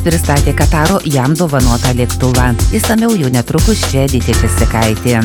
pristatė Kataro jam dovanotą lėktuvą. Išsamiau jau netrukus čia Edita Česikaitė.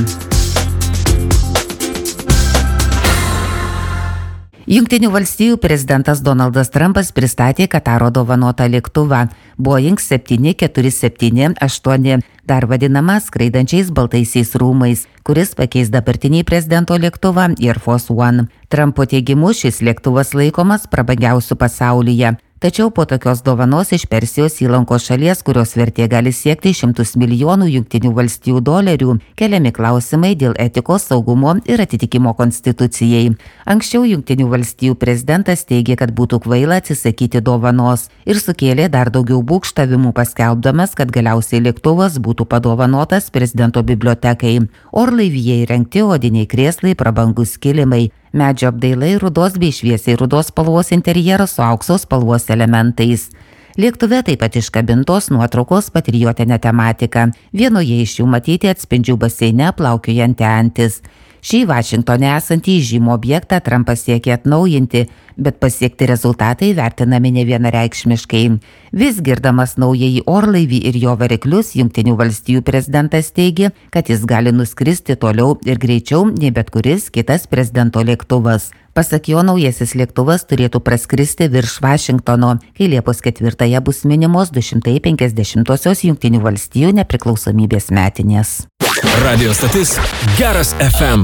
Jungtinių valstijų prezidentas Donaldas Trumpas pristatė Kataro dovanotą lėktuvą Boeing 747-8, dar vadinamą skraidančiais baltaisiais rūmais, kuris pakeis dabartinį prezidento lėktuvą Air Force One. Trumpo teigimu šis lėktuvas laikomas prabangiausiu pasaulyje. Tačiau po tokios dovanos iš Persijos įlankos šalies, kurios vertė gali siekti $100 milijonų Jungtinių valstijų dolerių, keliami klausimai dėl etikos, saugumo ir atitikimo konstitucijai. Anksčiau Jungtinių valstijų prezidentas teigė, kad būtų kvaila atsisakyti dovanos ir sukėlė dar daugiau būgštavimų, paskelbdamas, kad galiausiai lėktuvas būtų padovanotas prezidento bibliotekai. Orlaivyje įrengti odiniai krėslai, prabangus kilimai, medžio apdailai, rudos bei šviesiai rudos spalvos interjeras su aukso spalvos elementais. Lėktuve taip pat iškabintos nuotraukos patriotinė tematika. Vienoje iš jų matyti atspindžių baseine plaukiojanti antis. Šį Vašingtone esantį žymų objektą Trumpas siekia atnaujinti, bet pasiekti rezultatai vertinami nevienareikšmiškai. Vis girdamas naująjį orlaivį ir jo variklius, Jungtinių valstijų prezidentas teigia, kad jis gali nuskristi toliau ir greičiau nei bet kuris kitas prezidento lėktuvas. Pasak jo, naujasis lėktuvas turėtų praskristi virš Vašingtono, kai Liepos 4 bus minimos 250-osios Jungtinių valstijų nepriklausomybės metinės. Radio stotis Geras FM.